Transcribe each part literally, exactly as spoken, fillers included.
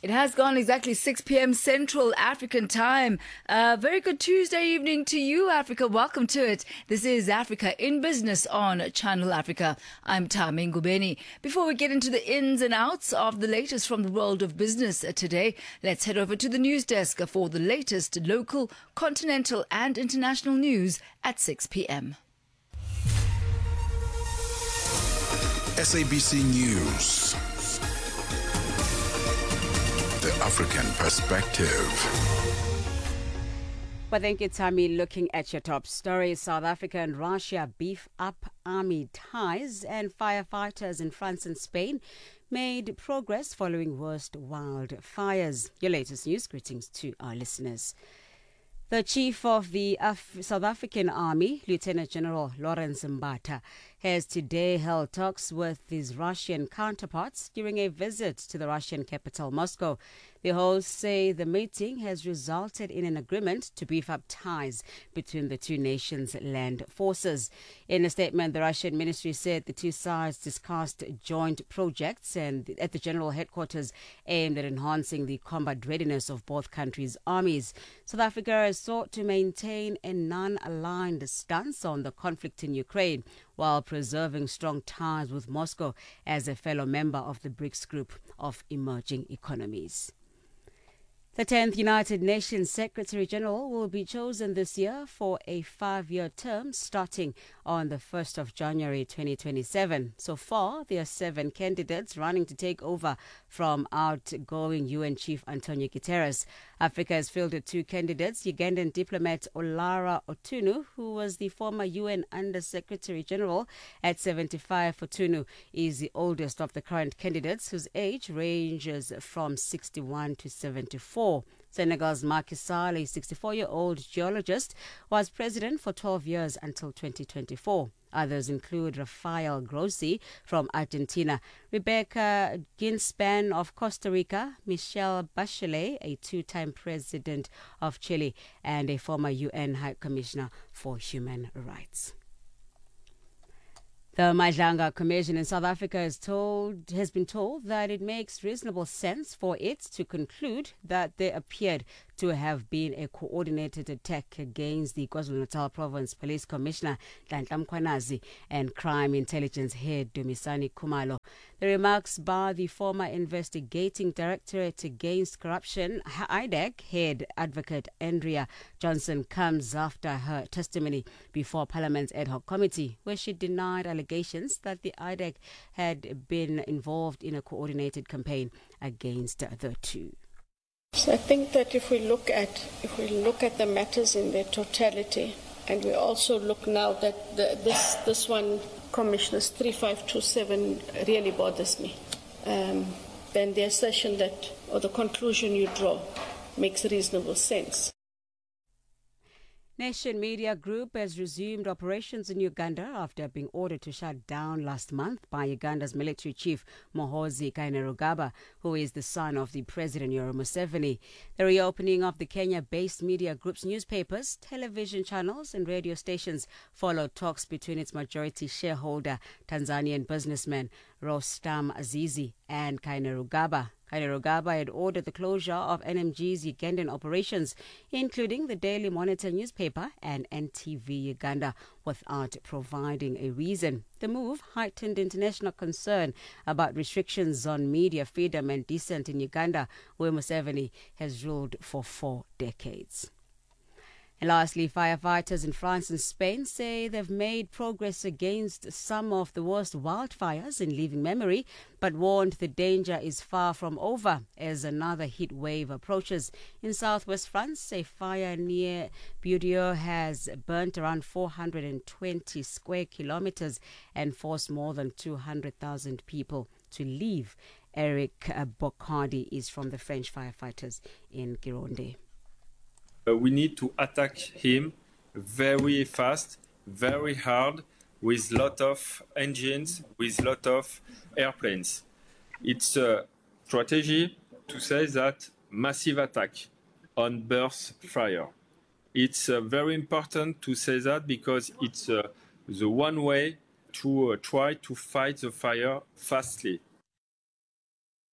It has gone exactly six p.m. Central African time. Uh, very good Tuesday evening to you, Africa. Welcome to it. This is Africa in Business on Channel Africa. I'm Tami Ngubeni. Before we get into the ins and outs of the latest from the world of business today, let's head over to the news desk for the latest local, continental and international news at six p.m. S A B C News. The African Perspective. Well, thank you, Tammy. Looking at your top stories, South Africa and Russia beef up army ties, and firefighters in France and Spain made progress following worst wildfires. Your latest news. Greetings to our listeners. The chief of the Af- South African Army, Lieutenant General Lawrence Mbatha, has today held talks with his Russian counterparts during a visit to the Russian capital, Moscow. The hosts say the meeting has resulted in an agreement to beef up ties between the two nations' land forces. In a statement, the Russian ministry said the two sides discussed joint projects and at the general headquarters aimed at enhancing the combat readiness of both countries' armies. South Africa has sought to maintain a non-aligned stance on the conflict in Ukraine, while preserving strong ties with Moscow as a fellow member of the BRICS group of emerging economies. The tenth United Nations Secretary General will be chosen this year for a five-year term starting on the first of January twenty twenty-seven. So far, there are seven candidates running to take over from outgoing U N Chief Antonio Guterres. Africa has fielded two candidates, Ugandan diplomat Olara Otunu, who was the former U N Under-Secretary General. At seventy-five, Otunu is the oldest of the current candidates, whose age ranges from sixty-one to seventy-four. Senegal's Macky Sall, a sixty-four-year-old geologist, was president for twelve years until twenty twenty-four. Others include Rafael Grossi from Argentina, Rebecca Ginspan of Costa Rica, Michelle Bachelet, a two-time president of Chile, and a former U N High Commissioner for Human Rights. The Madlanga Commission in South Africa has told has been told that it makes reasonable sense for it to conclude that there appeared to have been a coordinated attack against the KwaZulu-Natal Province Police Commissioner Nhlanhla Mkhwanazi and Crime Intelligence Head Dumisani Khumalo. The remarks by the former Investigating Directorate Against Corruption I D A C head Advocate Andrea Johnson comes after her testimony before Parliament's ad hoc committee, where she denied allegations that the I D A C had been involved in a coordinated campaign against the two. So I think that if we look at if we look at the matters in their totality, and we also look now that the, this this one, Commissioner's three five two seven, really bothers me, um, then the assertion that, or the conclusion you draw, makes reasonable sense. Nation Media Group has resumed operations in Uganda after being ordered to shut down last month by Uganda's military chief Muhoozi Kainerugaba, who is the son of the President Yoweri Museveni. The reopening of the Kenya-based Media Group's newspapers, television channels and radio stations followed talks between its majority shareholder, Tanzanian businessman Rostam Azizi, and Kainerugaba. Kainerugaba had ordered the closure of N M G's Ugandan operations, including the Daily Monitor newspaper and N T V Uganda, without providing a reason. The move heightened international concern about restrictions on media freedom and dissent in Uganda, where Museveni has ruled for four decades. And lastly, firefighters in France and Spain say they've made progress against some of the worst wildfires in living memory, but warned the danger is far from over as another heat wave approaches. In southwest France, a fire near Bordeaux has burnt around four hundred twenty square kilometers and forced more than two hundred thousand people to leave. Eric Bocardi is from the French firefighters in Gironde. Uh, we need to attack him very fast, very hard, with lot of engines, with lot of airplanes. It's a strategy to say that massive attack on burst fire. It's uh, very important to say that because it's uh, the one way to uh, try to fight the fire fastly.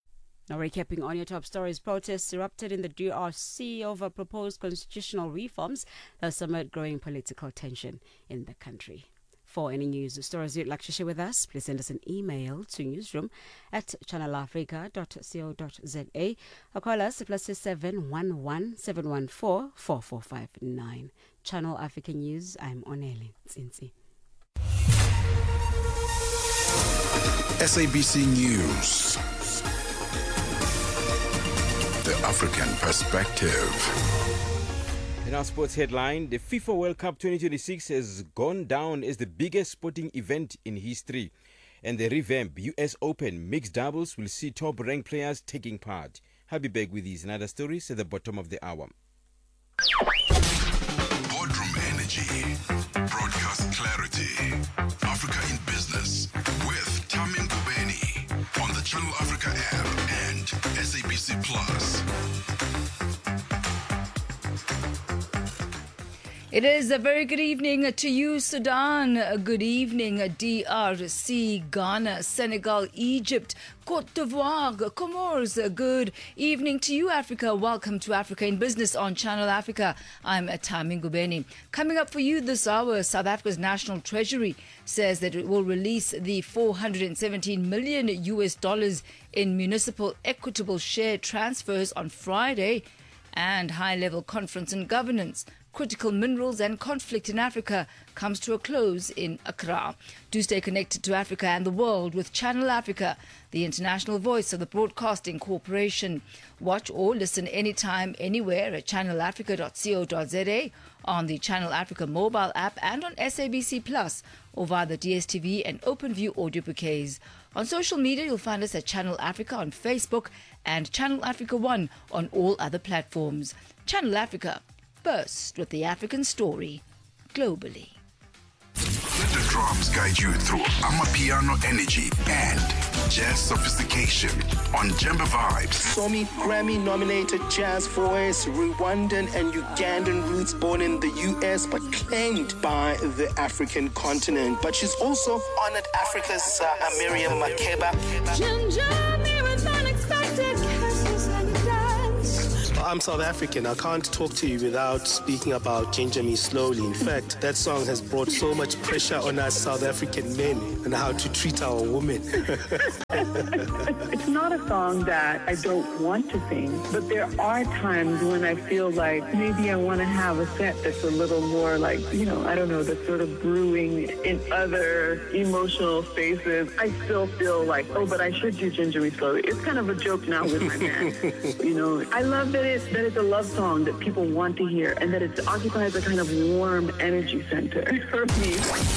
Now, recapping on your top stories, protests erupted in the D R C over proposed constitutional reforms that summered growing political tension in the country. For any news or stories you'd like to share with us, please send us an email to newsroom at channel africa dot co dot za or call us plus seven one one seven one four four four five nine. Channel Africa News, I'm Onele Tsinsi. S A B C News. The African Perspective. In our sports headline, the FIFA World Cup twenty twenty-six has gone down as the biggest sporting event in history. And the revamped U S Open mixed doubles will see top-ranked players taking part. I'll be back with these and other stories at the bottom of the hour. Boardroom Energy. Broadcast clarity. Africa in Business with Tamim Ngubeni on the Channel Africa app and S A B C Plus. It is a very good evening to you, Sudan. A good evening, D R C, Ghana, Senegal, Egypt, Côte d'Ivoire, Comoros. Good evening to you, Africa. Welcome to Africa in Business on Channel Africa. I'm Tamim Ngubeni. Coming up for you this hour, South Africa's National Treasury says that it will release the four hundred seventeen million U S dollars in municipal equitable share transfers on Friday. And high-level conference on governance, critical minerals and conflict in Africa comes to a close in Accra. Do stay connected to Africa and the world with Channel Africa, the international voice of the Broadcasting Corporation. Watch or listen anytime, anywhere at channel africa dot co dot za, on the Channel Africa mobile app and on S A B C Plus or via the D S T V and OpenView audio bouquets. On social media, you'll find us at Channel Africa on Facebook and Channel Africa One on all other platforms. Channel Africa, burst with the African story globally. Let the drums guide you through Amapiano energy and jazz sophistication on Jemba Vibes. Somi Grammy-nominated jazz voice, Rwandan and Ugandan roots, born in the U S but claimed by the African continent. But she's also honored Africa's uh, Miriam Makeba. I'm South African. I can't talk to you without speaking about Ginger Me Slowly. In fact, that song has brought so much pressure on us South African men and how to treat our women. It's not a song that I don't want to sing, but there are times when I feel like maybe I want to have a set that's a little more like, you know, I don't know, that's sort of brewing in other emotional spaces. I still feel like, oh, but I should do Ginger Me Slowly. It's kind of a joke now with my band. You know, I love that it that it's a love song that people want to hear and that it occupies a kind of warm energy center for me.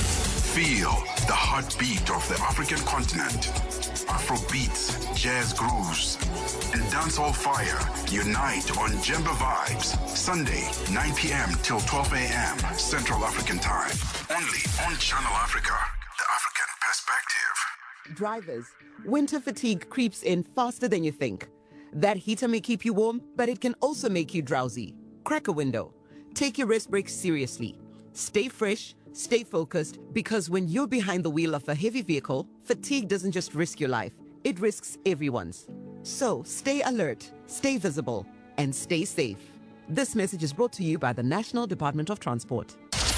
Feel the heartbeat of the African continent. Afro beats, jazz grooves, and dancehall fire unite on Jemba Vibes. Sunday, nine p.m. till twelve a.m. Central African Time. Only on Channel Africa, the African Perspective. Drivers, winter fatigue creeps in faster than you think. That heater may keep you warm, but it can also make you drowsy. Crack a window. Take your rest breaks seriously. Stay fresh, stay focused, because when you're behind the wheel of a heavy vehicle, fatigue doesn't just risk your life, it risks everyone's. So stay alert, stay visible, and stay safe. This message is brought to you by the National Department of Transport.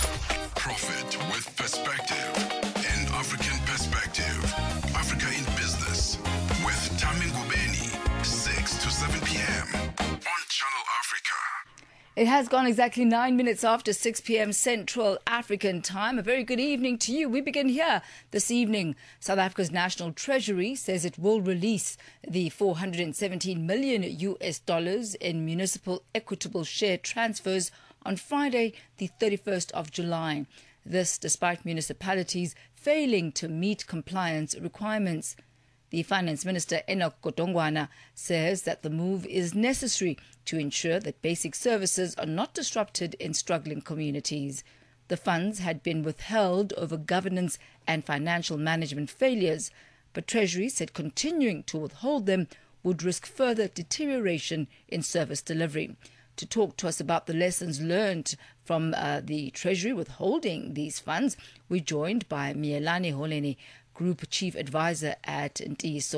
Profit with perspective. An African perspective. Africa in Business with Tamim Ngubeni, six to seven p.m. on Channel Africa. It has gone exactly nine minutes after six p.m. Central African Time. A very good evening to you. We begin here this evening. South Africa's National Treasury says it will release the four hundred seventeen million U S dollars in municipal equitable share transfers on Friday, the thirty-first of July. This despite municipalities failing to meet compliance requirements. The Finance Minister, Enoch Godongwana, says that the move is necessary to ensure that basic services are not disrupted in struggling communities. The funds had been withheld over governance and financial management failures, but Treasury said continuing to withhold them would risk further deterioration in service delivery. To talk to us about the lessons learned from uh, the Treasury withholding these funds, we're joined by Mielani Holeni, Group Chief Advisor at Ntiyiso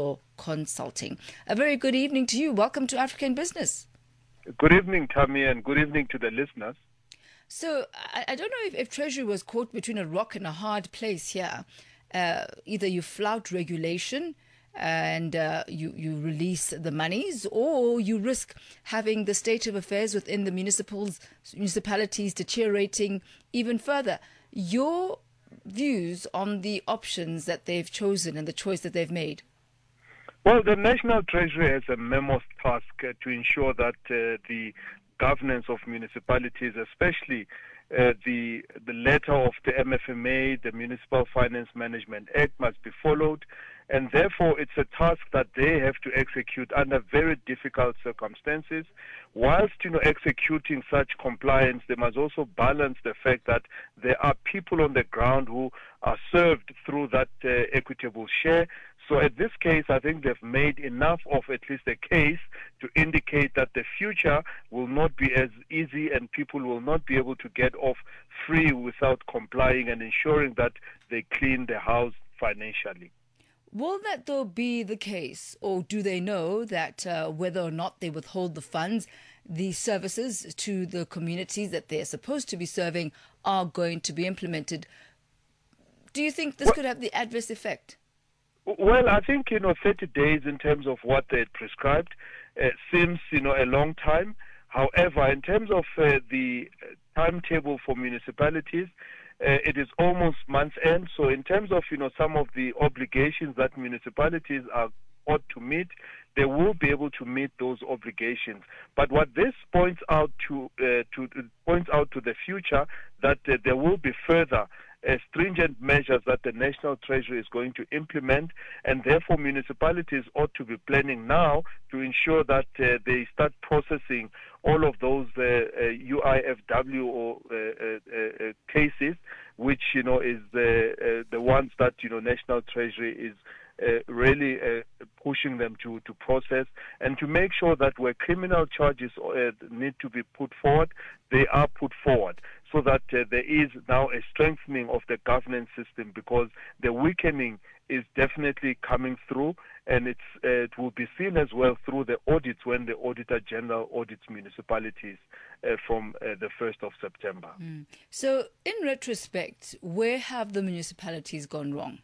Consulting. A very good evening to you. Welcome to Africa in Business. Good evening, Tammy, and good evening to the listeners. So I, I don't know if, if Treasury was caught between a rock and a hard place here. Uh, either you flout regulation and uh, you, you release the monies, or you risk having the state of affairs within the municipals, municipalities deteriorating even further. Your views on the options that they've chosen and the choice that they've made? Well, the National Treasury has a mammoth task uh, to ensure that uh, the governance of municipalities, especially uh, the the letter of the M F M A, the Municipal Finance Management Act, must be followed. And therefore, it's a task that they have to execute under very difficult circumstances. Whilst, you know, executing such compliance, they must also balance the fact that there are people on the ground who are served through that uh, equitable share. So at this case, I think they've made enough of at least a case to indicate that the future will not be as easy and people will not be able to get off free without complying and ensuring that they clean the house financially. Will that, though, be the case, or do they know that uh, whether or not they withhold the funds, the services to the communities that they're supposed to be serving are going to be implemented? Do you think this well, could have the adverse effect? Well, I think, you know, thirty days in terms of what they prescribed uh, seems, you know, a long time. However, in terms of uh, the timetable for municipalities, Uh, it is almost month's end. So in terms of, you know, some of the obligations that municipalities are ought to meet, they will be able to meet those obligations. But what this points out to uh, to points out to the future, that uh, there will be further uh, stringent measures that the National Treasury is going to implement, and therefore municipalities ought to be planning now to ensure that uh, they start processing all of those uh, uh, U I F W or uh, uh, uh, cases, which, you know, is the uh, the ones that, you know, National Treasury is uh, really uh, pushing them to, to process, and to make sure that where criminal charges uh, need to be put forward, they are put forward, so that uh, there is now a strengthening of the governance system, because the weakening is definitely coming through, and it's uh, it will be seen as well through the audits when the Auditor General audits municipalities uh, from uh, the first of September. Mm. So, in retrospect, where have the municipalities gone wrong?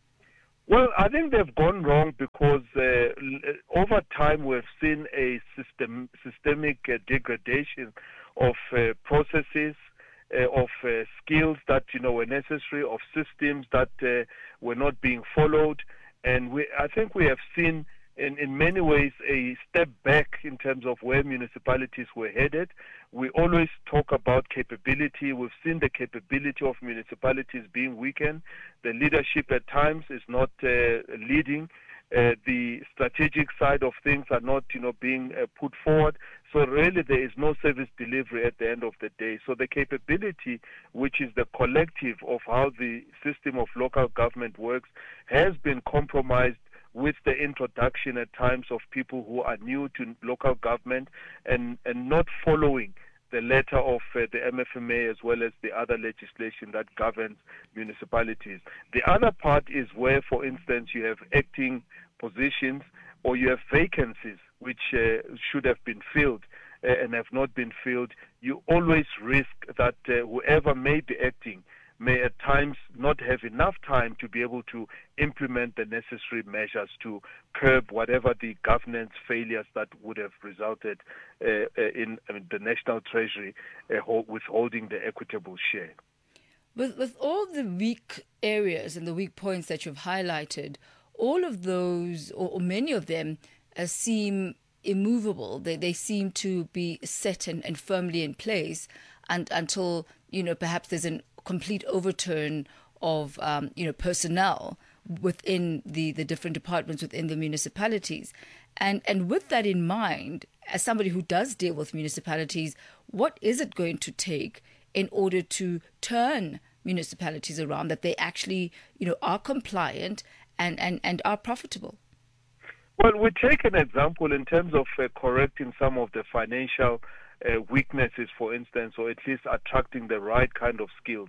Well, I think they've gone wrong because uh, over time we've seen a system, systemic uh, degradation of uh, processes, uh, of uh, skills that, you know, were necessary, of systems that uh, were not being followed. And we, I think we have seen in, in many ways a step back in terms of where municipalities were headed. We always talk about capability. We've seen the capability of municipalities being weakened. The leadership at times is not uh, leading. Uh, the strategic side of things are not, you know, being uh, put forward. So really there is no service delivery at the end of the day. So the capability, which is the collective of how the system of local government works, has been compromised with the introduction at times of people who are new to local government and, and not following the letter of uh, the M F M A as well as the other legislation that governs municipalities. The other part is where, for instance, you have acting positions or you have vacancies which uh, should have been filled uh, and have not been filled. You always risk that uh, whoever may be acting may at times not have enough time to be able to implement the necessary measures to curb whatever the governance failures that would have resulted uh, in I mean, the National Treasury uh, withholding the equitable share. With, with all the weak areas and the weak points that you've highlighted, all of those, or, or many of them, uh, seem immovable. They, they seem to be set and, and firmly in place and, until, you know, perhaps there's an complete overturn of, um, you know, personnel within the, the different departments within the municipalities. And and with that in mind, as somebody who does deal with municipalities, what is it going to take in order to turn municipalities around, that they actually, you know, are compliant and, and, and are profitable? Well, we take an example in terms of uh, correcting some of the financial Uh, weaknesses, for instance, or at least attracting the right kind of skills.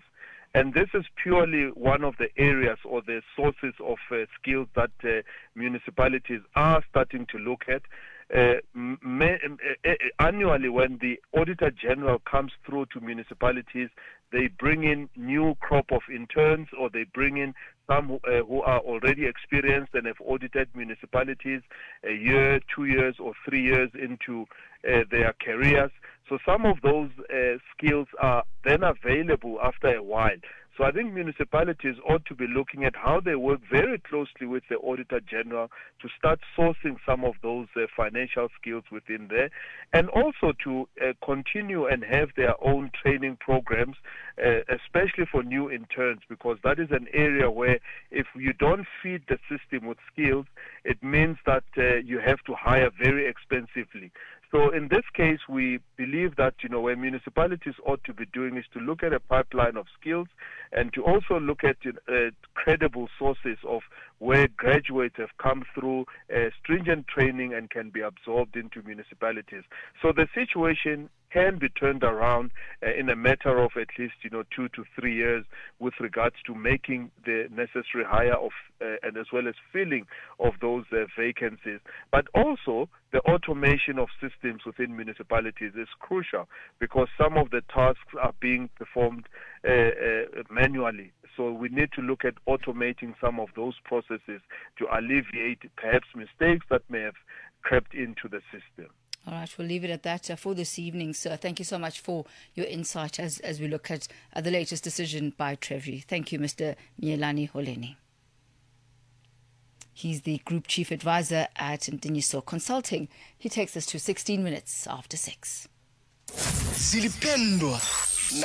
And this is purely one of the areas or the sources of uh, skills that uh, municipalities are starting to look at. Uh, may, uh, annually, when the Auditor General comes through to municipalities, they bring in new crop of interns, or they bring in some who, uh, who are already experienced and have audited municipalities a year, two years, or three years into uh, their careers. So some of those uh, skills are then available after a while. So I think municipalities ought to be looking at how they work very closely with the Auditor General to start sourcing some of those uh, financial skills within there, and also to uh, continue and have their own training programs, uh, especially for new interns, because that is an area where if you don't feed the system with skills, it means that uh, you have to hire very expensively. So in this case, we believe that, you know, where municipalities ought to be doing is to look at a pipeline of skills and to also look at uh, credible sources of where graduates have come through uh, stringent training and can be absorbed into municipalities. So the situation can be turned around uh, in a matter of at least, you know, two to three years with regards to making the necessary hire of uh, and as well as filling of those uh, vacancies. But also the automation of systems within municipalities is crucial, because some of the tasks are being performed uh, uh, manually. So we need to look at automating some of those processes to alleviate perhaps mistakes that may have crept into the system. All right, we'll leave it at that uh, for this evening, sir. Thank you so much for your insight as, as we look at uh, the latest decision by Treasury. Thank you, Mister Myelani Holeni. He's the Group Chief Advisor at Ndinyiso Consulting. He takes us to sixteen minutes after six. Zilipendwa na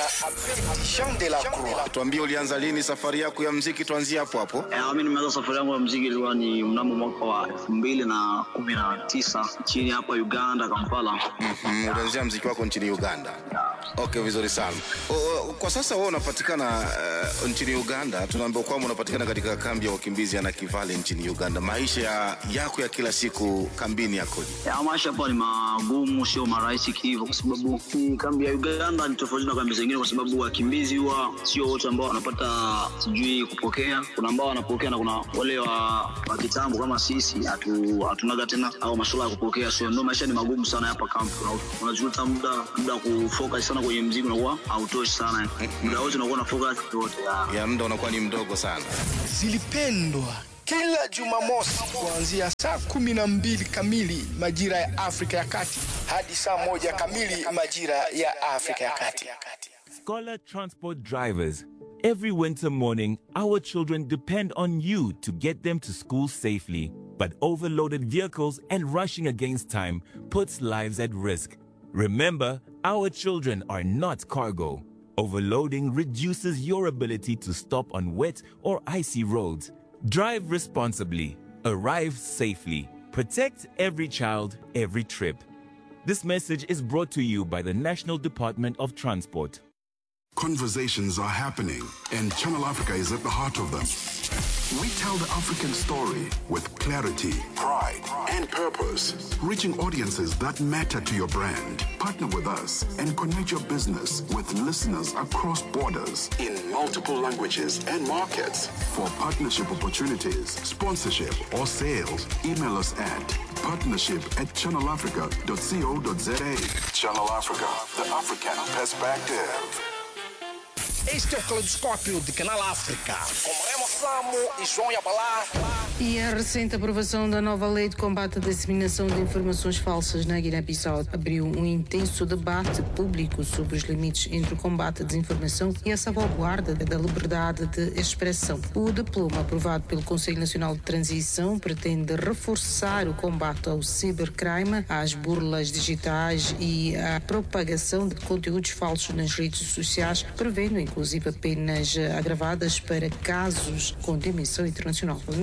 Jean de la Croix. Tuambie ulianza lini safari yako ya muziki, tuanzie hapo hapo. Eh, mimi nimeanza safari yangu ya muziki ilikuwa ni mnamo mwaka wa elfu mbili na kumi na tisa chini hapa Uganda, Kampala. Mhm, ulianzia muziki wako nchini Uganda. Okay, vizuri sana. O, kwa sasa wewe unapatikana uh, nchini Uganda. Tunaambiwa kwamba unapatikana katika kambi ya wakimbizi ya Nakivale nchini Uganda. Maisha yako ya kila siku kambini yakoje? Ya maisha hapa ni magumu, sio marahisi hivyo, kwa sababu kambi ya Uganda ni tofauti na kambi zingine, kwa sababu wakimbizi huwa sio wote ambao wanapata sijui kupokea. Kuna ambao wanapokea na kuna wale wa, wa kitambo kama sisi hatu hatunaga tena au masuala ya kupokea. So ndio maisha ni magumu sana hapa kambi. Unajuta muda muda kufocus sana kwenye muziki unakuwa hautoshi sana. Muda wote unakuwa na focus yote. Ya, ya muda unakuwa ni mdogo sana. Zilipendwa kila Jumamosi kuanzia saa kumi na mbili kamili majira ya Afrika ya Kati hadi saa moja kamili majira ya Afrika ya Kati. Scholar Transport drivers, every winter morning, our children depend on you to get them to school safely. But overloaded vehicles and rushing against time puts lives at risk. Remember, our children are not cargo. Overloading reduces your ability to stop on wet or icy roads. Drive responsibly, arrive safely, protect every child, every trip. This message is brought to you by the National Department of Transport. Conversations are happening, and Channel Africa is at the heart of them. We tell the African story with clarity, pride, and purpose, reaching audiences that matter to your brand. Partner with us and connect your business with listeners across borders in multiple languages and markets. For partnership opportunities, sponsorship, or sales, email us at partnership at channel africa dot co dot za. Channel Africa, the African perspective. Este é o Caleidoscópio de Canal África, com Remo Samo e João Yabalá. E a recente aprovação da nova lei de combate à disseminação de informações falsas na Guiné-Bissau abriu um intenso debate público sobre os limites entre o combate à desinformação e a salvaguarda da liberdade de expressão. O diploma aprovado pelo Conselho Nacional de Transição pretende reforçar o combate ao cibercrime, às burlas digitais e à propagação de conteúdos falsos nas redes sociais, prevendo inclusive penas agravadas para casos com dimensão internacional. Nesta entrevista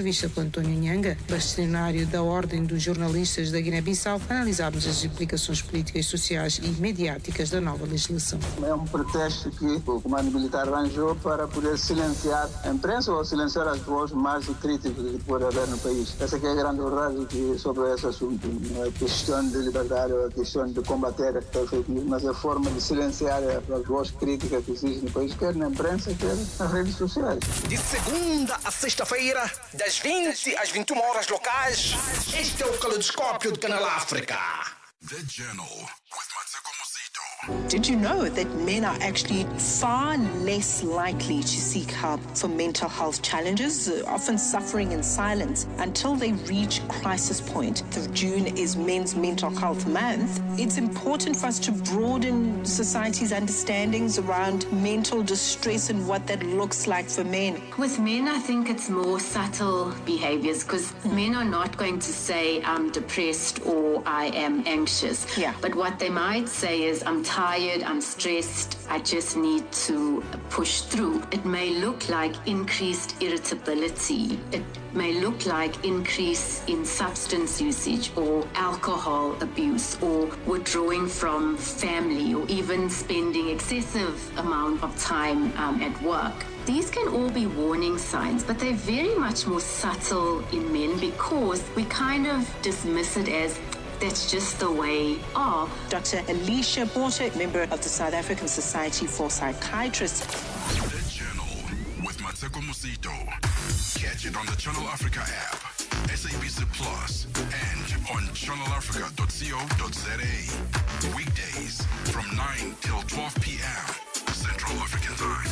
entrevista com António Nhanga, bastonário da Ordem dos Jornalistas da Guiné-Bissau, analisámos as implicações políticas, sociais e mediáticas da nova legislação. É um pretexto que o comando militar arranjou para poder silenciar a imprensa ou silenciar as vozes mais críticas que pode haver no país. Essa que é a grande verdade que sobre esse assunto. Não é questão de liberdade, é questão de combater a fake news, mas é a forma de silenciar as vozes críticas que existem no país, quer na imprensa, quer nas redes sociais. De segunda a sexta-feira, das vinte às vinte e uma horas locais, este é o Caleidoscópio do Canal África. The Journal with Matsuko Mosito. Did you know that men are actually far less likely to seek help for mental health challenges, uh, often suffering in silence until they reach crisis point? The June is Men's Mental Health Month. It's important for us to broaden society's understandings around mental distress and what that looks like for men. With men, I think it's more subtle behaviors because men are not going to say, I'm depressed or I am anxious. Yeah. But what they might say is, I'm tired, I'm stressed, I just need to push through. It may look like increased irritability. It may look like increase in substance usage or alcohol abuse or withdrawing from family or even spending excessive amount of time um, at work. These can all be warning signs, but they're very much more subtle in men because we kind of dismiss it as that's just the way of. Doctor Alicia Porter, member of the South African Society for Psychiatrists. The Journal with Matsuko Mosito. Catch it on the Channel Africa app, S A B C Plus, and on channel africa dot co dot za. Weekdays from nine till twelve p.m. Central African Time.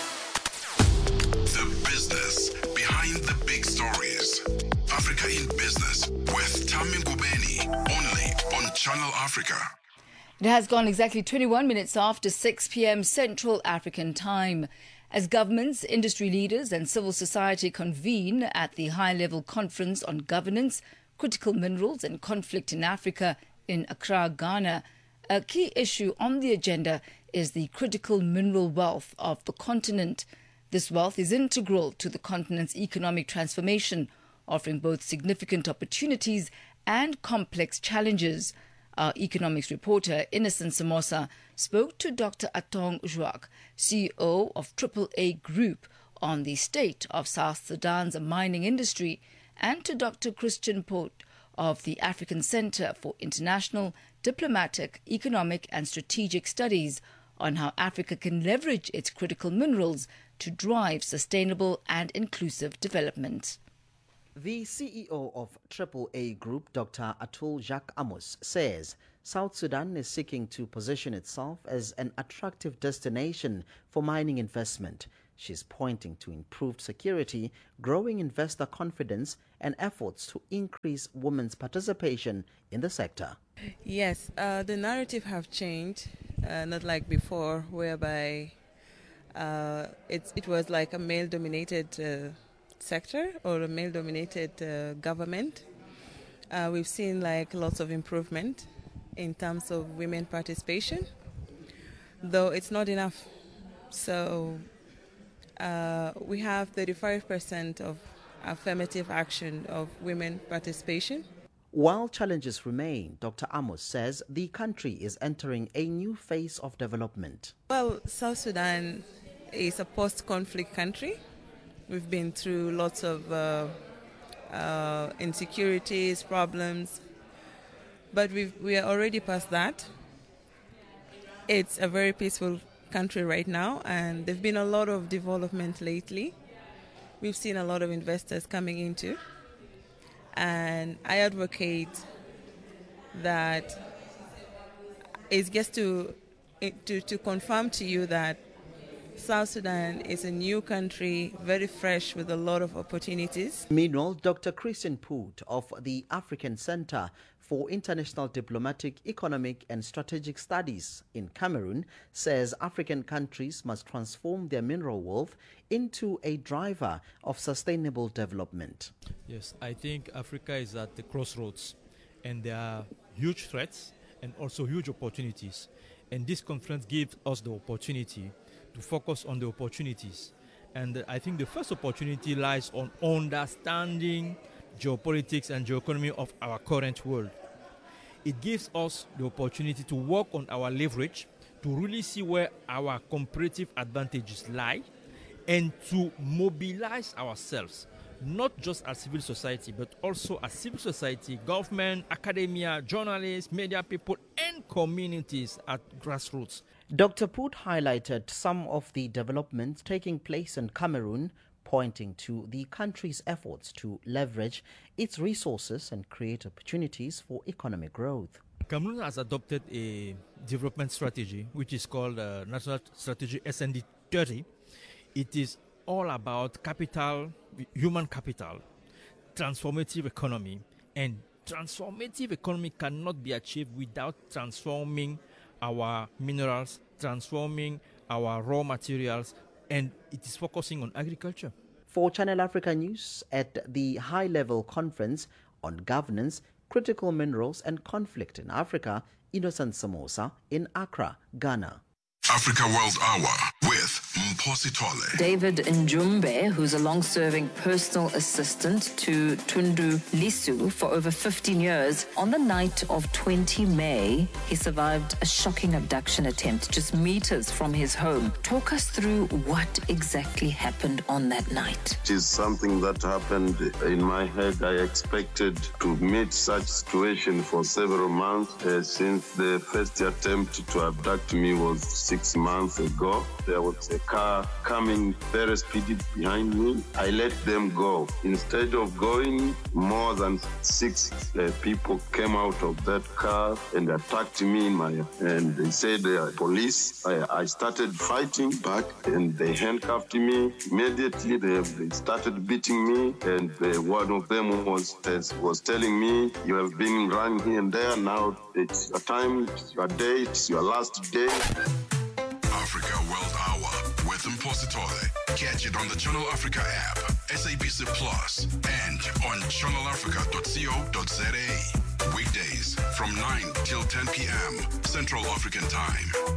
The business behind the big stories. Africa in Business with Tami Ngubeni, only on Channel Africa. It has gone exactly twenty-one minutes after six p.m. Central African Time. As governments, industry leaders and civil society convene at the high-level conference on governance, critical minerals and conflict in Africa in Accra, Ghana, a key issue on the agenda is the critical mineral wealth of the continent. This wealth is integral to the continent's economic transformation, offering both significant opportunities and complex challenges. Our economics reporter, Innocent Samosa, spoke to Doctor Atong Juak, C E O of Triple A Group, on the state of South Sudan's mining industry, and to Doctor Christian Poot of the African Centre for International, Diplomatic, Economic and Strategic Studies on how Africa can leverage its critical minerals to drive sustainable and inclusive development. The C E O of Triple A Group, Doctor Atul Jacques Amos, says South Sudan is seeking to position itself as an attractive destination for mining investment. She's pointing to improved security, growing investor confidence, and efforts to increase women's participation in the sector. Yes, uh, the narrative have changed, uh, not like before, whereby uh, it's, it was like a male-dominated uh, sector or a male-dominated uh, government. Uh, we've seen like lots of improvement in terms of women participation, though it's not enough. So uh, we have thirty-five percent of affirmative action of women participation. While challenges remain, Doctor Amos says the country is entering a new phase of development. Well, South Sudan is a post-conflict country. We've been through lots of uh, uh, insecurities, problems, but we've, we are already past that. It's a very peaceful country right now, and there's been a lot of development lately. We've seen a lot of investors coming into, and I advocate that it's just to, to, to confirm to you that South Sudan is a new country, very fresh with a lot of opportunities. Meanwhile, Doctor Christian Poot of the African Centre for International Diplomatic, Economic and Strategic Studies in Cameroon says African countries must transform their mineral wealth into a driver of sustainable development. Yes, I think Africa is at the crossroads, and there are huge threats and also huge opportunities. And this conference gives us the opportunity to focus on the opportunities And I think the first opportunity lies on understanding geopolitics and geoeconomy of our current world. It gives us the opportunity to work on our leverage, to really see where our comparative advantages lie, and to mobilize ourselves, not just as civil society, but also as civil society, government, academia, journalists, media people, and communities at grassroots. Doctor Poot highlighted some of the developments taking place in Cameroon, pointing to the country's efforts to leverage its resources and create opportunities for economic growth. Cameroon has adopted a development strategy, which is called uh, National Strategy S N D thirty. It is all about capital, human capital, transformative economy, and transformative economy cannot be achieved without transforming our minerals, transforming our raw materials, and it is focusing on agriculture. For Channel Africa News, at the high-level conference on governance, critical minerals and conflict in Africa, Innocent Samosa in Accra, Ghana. Africa World Hour with Mposi Tole. David Njumbe, who's a long-serving personal assistant to Tundu Lisu for over fifteen years, on the night of the twentieth of May, he survived a shocking abduction attempt just meters from his home. Talk us through what exactly happened on that night. It is something that happened in my head. I expected to meet such situation for several months uh, since the first attempt to abduct me was six months ago. There was a car coming very speedy behind me. I let them go. Instead of going, more than six uh, people came out of that car and attacked me in my, and they said uh, police. I, I started fighting back and they handcuffed me. Immediately they, they started beating me, and uh, one of them was was telling me, "You have been running here and there. Now it's your time, it's your day, it's your last day." Africa World Hour with Mposi Tole. Catch it on the Channel Africa app, S A B C Plus, and on channel africa dot co dot za. Weekdays from nine till ten p.m. Central African Time.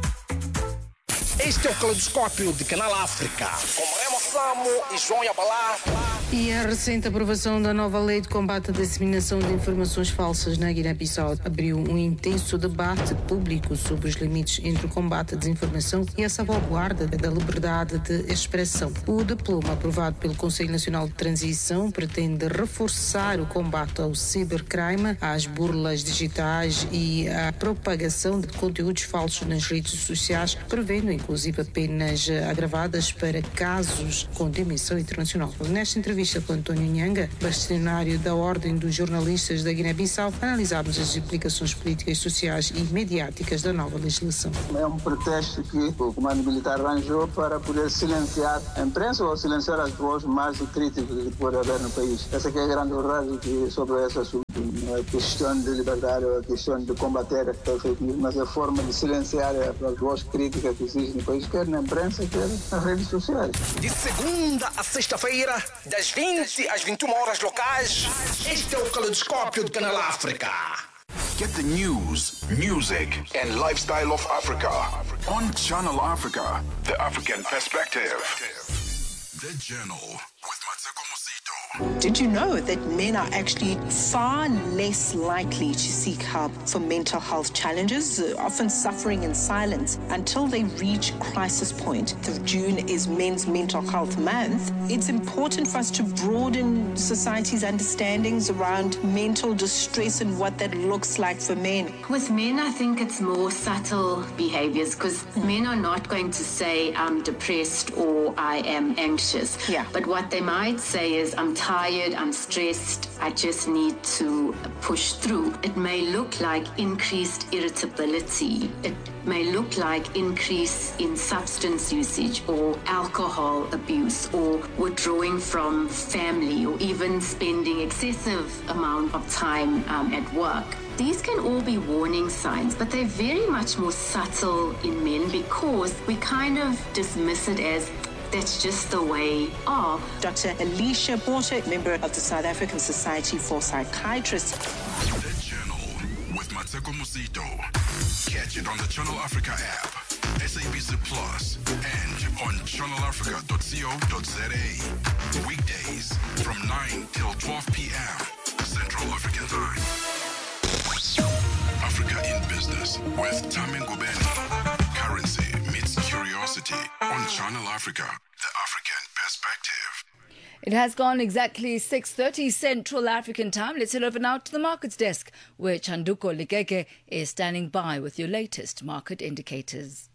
Este é o Caleidoscópio de Canal África, com Remo Samo e João Yabalá. E a recente aprovação da nova lei de combate à disseminação de informações falsas na Guiné-Bissau abriu um intenso debate público sobre os limites entre o combate à desinformação e a salvaguarda da liberdade de expressão. O diploma aprovado pelo Conselho Nacional de Transição pretende reforçar o combate ao cibercrime, às burlas digitais e à propagação de conteúdos falsos nas redes sociais, prevendo inclusive penas agravadas para casos com dimensão internacional. Nesta entrevista com António Nhanga, bastonário da Ordem dos Jornalistas da Guiné-Bissau, analisámos as implicações políticas, sociais e mediáticas da nova legislação. É um pretexto que o comando militar arranjou para poder silenciar a imprensa ou silenciar as vozes mais críticas que pode haver no país. Essa que é a grande verdade que sobre esse assunto. Não é questão de liberdade, é questão de combater a fake news, mas é a forma de silenciar as vozes críticas que existem no país, quer na imprensa, quer nas redes sociais. De segunda a sexta-feira, das vinte às vinte e uma horas locais, este é o Caleidoscópio de Canal África. Get the news, music, and lifestyle of Africa on Channel Africa, the African perspective. The Journal with Mateko Mosito. Did you know that men are actually far less likely to seek help for mental health challenges, often suffering in silence until they reach crisis point? June is Men's Mental Health Month. It's important for us to broaden society's understandings around mental distress and what that looks like for men. With men, I think it's more subtle behaviors, because men are not going to say, I'm depressed or I am anxious. Yeah. But what they might say is, I'm tired, I'm stressed, I just need to push through. It may look like increased irritability. It may look like increase in substance usage or alcohol abuse or withdrawing from family or even spending excessive amount of time um, at work. These can all be warning signs, but they're very much more subtle in men because we kind of dismiss it as that's just the way of. Doctor Alicia Porter, member of the South African Society for Psychiatrists. The Journal with Mateko Mosito. Catch it on the Channel Africa app, S A B C Plus, and on channel africa dot co dot za. Weekdays from nine till twelve p.m. Central African Time. Africa in Business with Tami Ngubeni. Currency meets curiosity on Channel Africa, the African perspective. It has gone exactly six thirty Central African Time. Let's head over now to the markets desk, where Chanduko Ligege is standing by with your latest market indicators.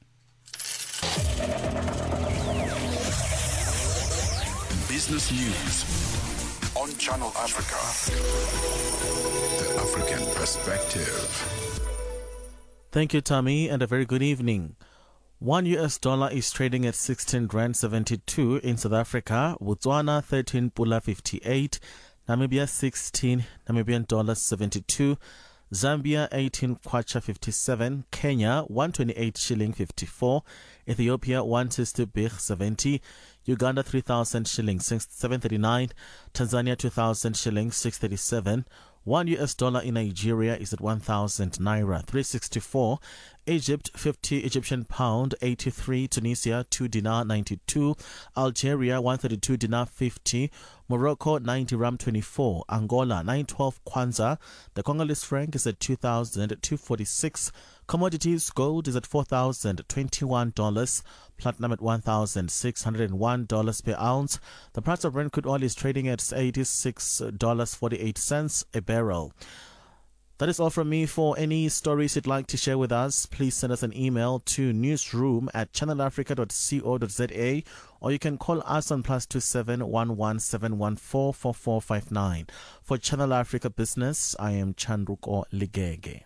Business news on Channel Africa, the African perspective. Thank you, Tami, and a very good evening. One U S dollar is trading at sixteen rand seventy-two in South Africa, Botswana thirteen pula fifty-eight, Namibia sixteen Namibian dollars seventy-two, Zambia eighteen kwacha fifty-seven, Kenya one twenty-eight shilling fifty-four, Ethiopia one sixty birr seventy, Uganda three thousand shillings seven thirty-nine, Tanzania two thousand shillings six thirty-seven. One U S dollar in Nigeria is at one thousand naira three sixty-four. Egypt fifty Egyptian pound eighty-three. Tunisia two dinar ninety-two. Algeria one thirty-two dinar fifty. Morocco ninety rand twenty-four. Angola nine twelve kwanza. The Congolese franc is at two thousand two hundred forty-six. Commodities: gold is at four thousand twenty-one dollars. Platinum at one thousand six hundred one dollars per ounce. The price of Brent crude oil is trading at eighty-six dollars and forty-eight cents a barrel. That is all from me. For any stories you'd like to share with us, please send us an email to newsroom at channel africa dot co dot za, or you can call us on plus two seven one one seven one four four four five nine. For Channel Africa Business, I am Chanduko Ligege.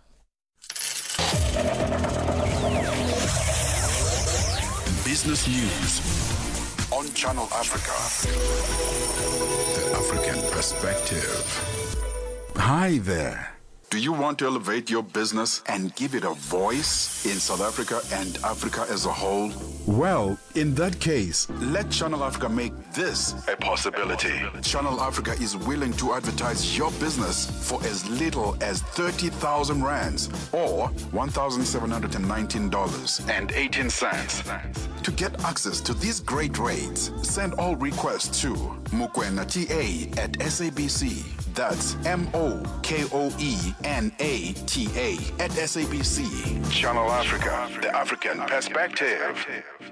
Business news on Channel Africa, the African perspective. Hi there. Do you want to elevate your business and give it a voice in South Africa and Africa as a whole? Well, in that case, let Channel Africa make this a possibility. Channel Africa is willing to advertise your business for as little as thirty thousand rands or one thousand seven hundred nineteen dollars and eighteen cents. To get access to these great rates, send all requests to Mokoena T A at S A B C. That's M O K O E N A T A at S A B C. Channel Africa, the African perspective.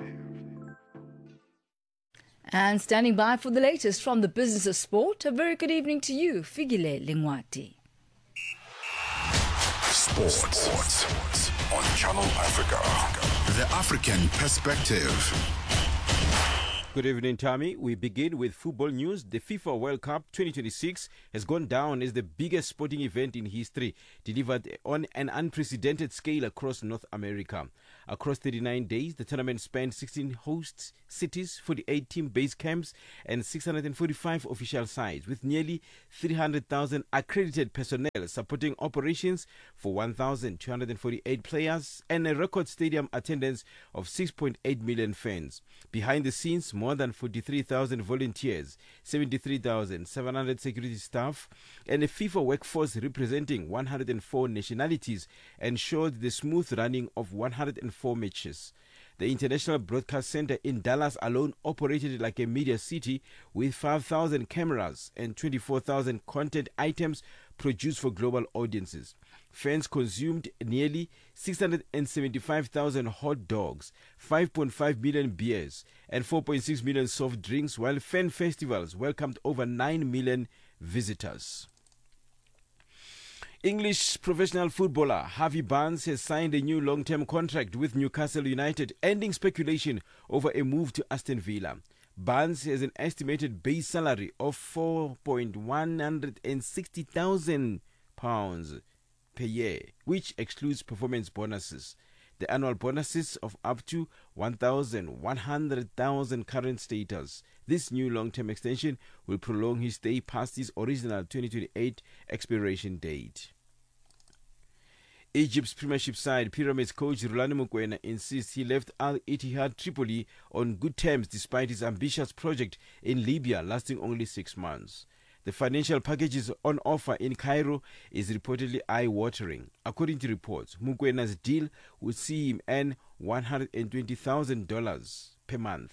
And standing by for the latest from the business of sport, a very good evening to you, Figile Lingwati. Sports, Sports on Channel Africa, the African perspective. Good evening, Tami. We begin with football news. The FIFA World Cup twenty twenty-six has gone down as the biggest sporting event in history, delivered on an unprecedented scale across North America. Across thirty-nine days, the tournament spanned sixteen host cities, forty-eight team base camps, and six hundred forty-five official sites, with nearly three hundred thousand accredited personnel supporting operations for one thousand two hundred forty-eight players and a record stadium attendance of six point eight million fans. Behind the scenes, more than forty-three thousand volunteers, seventy-three thousand seven hundred security staff, and a FIFA workforce representing one hundred four nationalities ensured the smooth running of one hundred four matches. The International Broadcast Center in Dallas alone operated like a media city with five thousand cameras and twenty-four thousand content items produced for global audiences. Fans consumed nearly six hundred seventy-five thousand hot dogs, five point five million beers, and four point six million soft drinks, while fan festivals welcomed over nine million visitors. English professional footballer Harvey Barnes has signed a new long-term contract with Newcastle United, ending speculation over a move to Aston Villa. Barnes has an estimated base salary of four million one hundred sixty thousand pounds per year, which excludes performance bonuses. The annual bonuses of up to one hundred one thousand current status. This new long-term extension will prolong his stay past his original twenty twenty-eight expiration date. Egypt's Premiership side Pyramids coach Rulani Mokoena insists he left Al Ittihad Tripoli on good terms despite his ambitious project in Libya lasting only six months. The financial packages on offer in Cairo is reportedly eye-watering. According to reports, Mukwena's deal would see him earn one hundred twenty thousand dollars per month.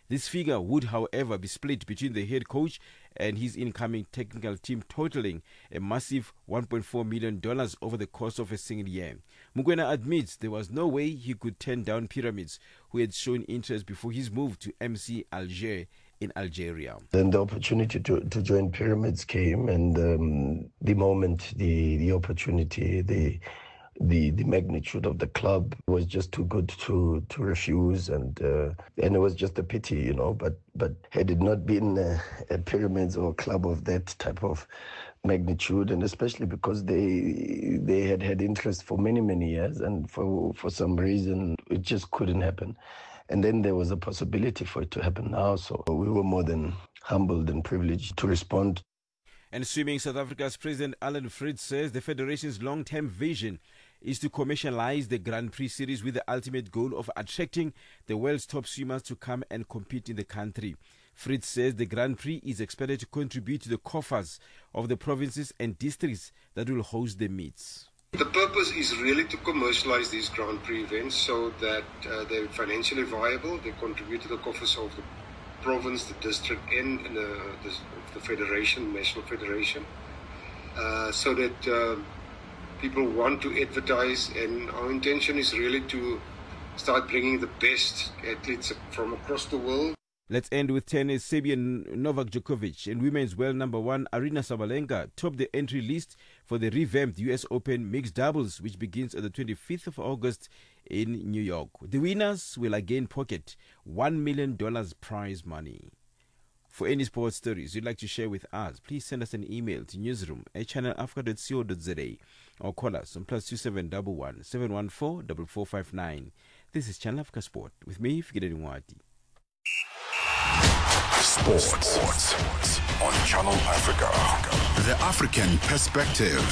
This figure would, however, be split between the head coach and his incoming technical team, totaling a massive one point four million dollars over the course of a single year. Mokoena admits there was no way he could turn down Pyramids, who had shown interest before his move to M C Alger in Algeria. Then the opportunity to, to join Pyramids came, and um, the moment, the, the opportunity, the The, the magnitude of the club was just too good to, to refuse, and uh, and it was just a pity, you know. But but had it not been uh, a Pyramids or a club of that type of magnitude, and especially because they they had had interest for many many years, and for for some reason it just couldn't happen, and then there was a possibility for it to happen now. So we were more than humbled and privileged to respond. And swimming, South Africa's President Alan Fritz says the Federation's long-term vision is to commercialize the Grand Prix series with the ultimate goal of attracting the world's top swimmers to come and compete in the country. Fritz says the Grand Prix is expected to contribute to the coffers of the provinces and districts that will host the meets. The purpose is really to commercialize these Grand Prix events so that uh, they're financially viable, they contribute to the coffers of the province, the district, and the, the, the federation, national federation, uh, so that uh, people want to advertise, and our intention is really to start bringing the best athletes from across the world. Let's end with tennis. Serbian Novak Djokovic and women's world number one Aryna Sabalenka topped the entry list for the revamped U S Open mixed doubles, which begins on the twenty-fifth of August in New York. The winners will again pocket one million dollars prize money. For any sports stories you'd like to share with us, please send us an email to newsroom at channel africa dot co dot za or call us on plus two seven one one, seven one four, four four five nine. This is Channel Africa Sport with me, Fikile Nwati. Sports. Sports on Channel Africa. The African perspective.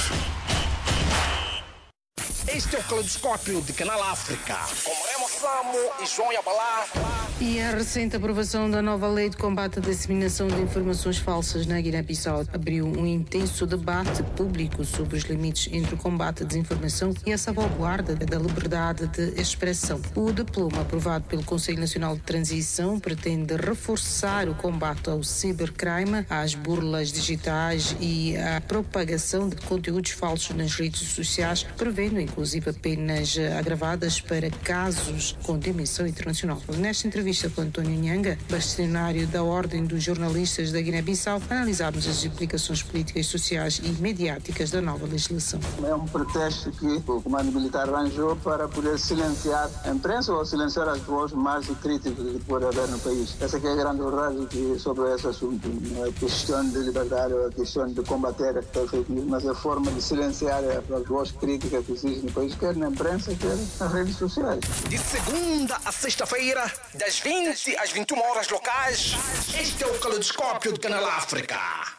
Este é o Caleidoscópio de Canal África, com Remo Samo e João Yabalá. E a recente aprovação da nova lei de combate à disseminação de informações falsas na Guiné-Bissau abriu um intenso debate público sobre os limites entre o combate à desinformação e a salvaguarda da liberdade de expressão. O diploma aprovado pelo Conselho Nacional de Transição pretende reforçar o combate ao cibercrime, às burlas digitais e à propagação de conteúdos falsos nas redes sociais, prevendo inclusive penas agravadas para casos com dimensão internacional. Nesta entrevista com António Nhanga, bastonário da Ordem dos Jornalistas da Guiné-Bissau, analisámos as implicações políticas, sociais e mediáticas da nova legislação. É um pretexto que o comando militar arranjou para poder silenciar a imprensa ou silenciar as vozes mais críticas que pode haver no país. Essa que é a grande verdade que, sobre esse assunto. Não é questão de liberdade ou a questão de combater a fake news, mas a forma de silenciar as vozes críticas que existem no país, quer na imprensa, quer nas redes sociais. De segunda a sexta-feira, das vinte às vinte e uma horas locais, este é o Caleidoscópio do Canal África.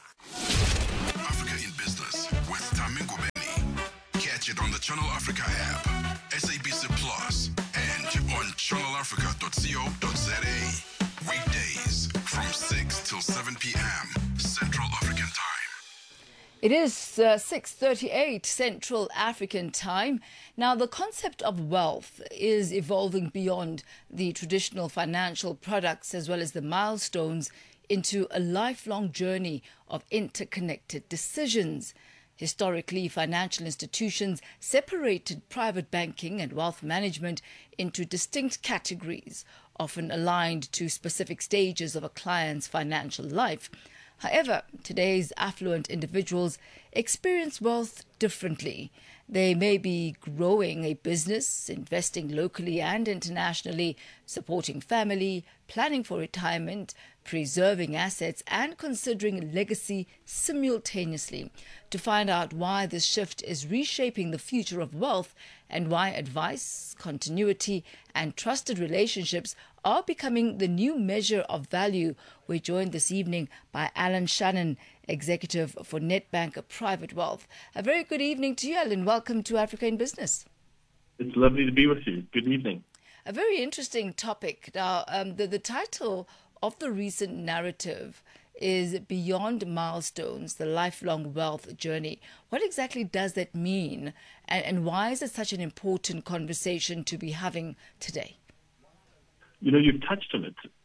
Africa in Business with Tamingo Beni. Catch it on the Channel Africa app, S A B C Plus, and on channel africa dot co dot za. Weekdays from six till seven p.m. Central African Time. It is uh, six thirty-eight Central African Time. Now, the concept of wealth is evolving beyond the traditional financial products as well as the milestones into a lifelong journey of interconnected decisions. Historically, financial institutions separated private banking and wealth management into distinct categories, often aligned to specific stages of a client's financial life. However, today's affluent individuals experience wealth differently. They may be growing a business, investing locally and internationally, supporting family, planning for retirement, preserving assets, and considering legacy simultaneously. To find out why this shift is reshaping the future of wealth and why advice, continuity, and trusted relationships are becoming the new measure of value, we're joined this evening by Alan Shannon, Executive for Nedbank Private Wealth. A very good evening to you, Alan. Welcome to Africa in Business. It's lovely to be with you. Good evening. A very interesting topic. Now, um, the, the title of the recent narrative is Beyond Milestones, the Lifelong Wealth Journey. What exactly does that mean, and, and why is it such an important conversation to be having today? You know, you've touched on it.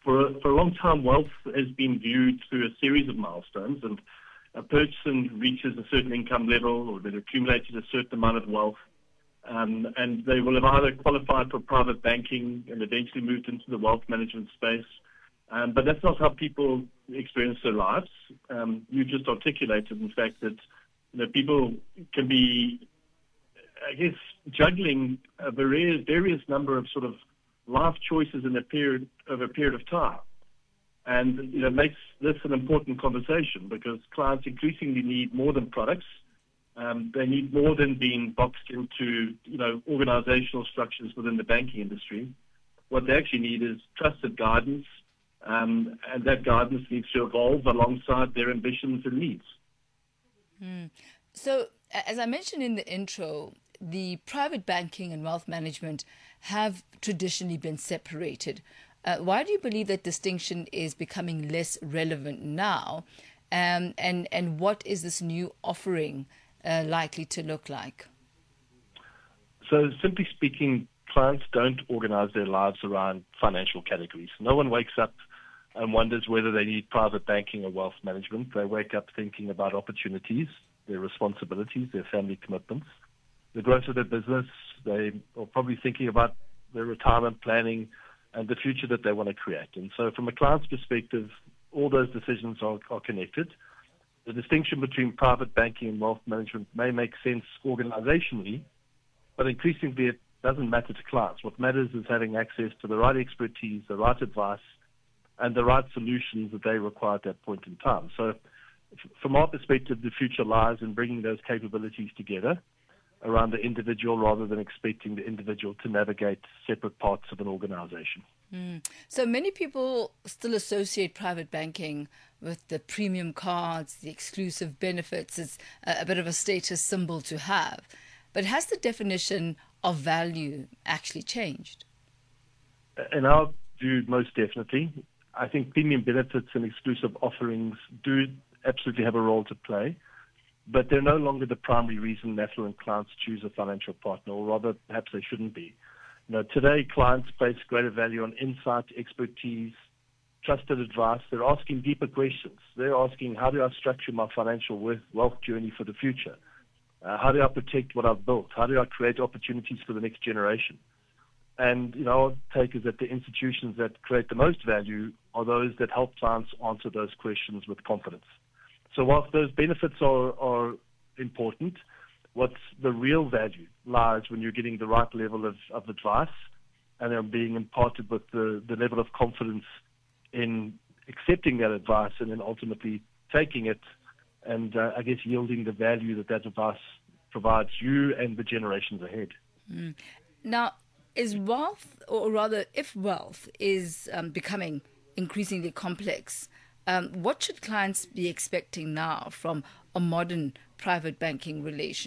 for, for a long time, wealth has been viewed through a series of milestones, and a person reaches a certain income level or they've accumulated a certain amount of wealth, um, and they will have either qualified for private banking and eventually moved into the wealth management space. Um, but that's not how people experience their lives. Um, you just articulated, in fact, that you know, people can be, I guess, juggling a various, various number of sort of life choices in a period of a period of time. And you know, makes this an important conversation because clients increasingly need more than products. Um, they need more than being boxed into you know organizational structures within the banking industry. What they actually need is trusted guidance, um, and that guidance needs to evolve alongside their ambitions and needs. Mm. So, as I mentioned in the intro, the private banking and wealth management have traditionally been separated. Uh, why do you believe that distinction is becoming less relevant now? Um, and, and what is this new offering uh, likely to look like? So simply speaking, clients don't organize their lives around financial categories. No one wakes up and wonders whether they need private banking or wealth management. They wake up thinking about opportunities, their responsibilities, their family commitments, the growth of their business. They are probably thinking about their retirement planning and the future that they want to create. And so from a client's perspective, all those decisions are, are connected. The distinction between private banking and wealth management may make sense organizationally, but increasingly it doesn't matter to clients. What matters is having access to the right expertise, the right advice, and the right solutions that they require at that point in time. So from our perspective, the future lies in bringing those capabilities together around the individual rather than expecting the individual to navigate separate parts of an organization. Mm. So many people still associate private banking with the premium cards, the exclusive benefits. It's a, a bit of a status symbol to have. But has the definition of value actually changed? In our view, most definitely. I think premium benefits and exclusive offerings do absolutely have a role to play, but they're no longer the primary reason affluent clients choose a financial partner, or rather, perhaps they shouldn't be. You know, today, clients place greater value on insight, expertise, trusted advice. They're asking deeper questions. They're asking, how do I structure my financial wealth journey for the future? Uh, how do I protect what I've built? How do I create opportunities for the next generation? And, you know, our take is that the institutions that create the most value are those that help clients answer those questions with confidence. So whilst those benefits are, are important, what's the real value lies when you're getting the right level of, of advice and then being imparted with the, the level of confidence in accepting that advice and then ultimately taking it and, uh, I guess, yielding the value that that advice provides you and the generations ahead. Mm. Now, is wealth, or rather, if wealth is um, becoming increasingly complex, Um, what should clients be expecting now from a modern private banking relationship?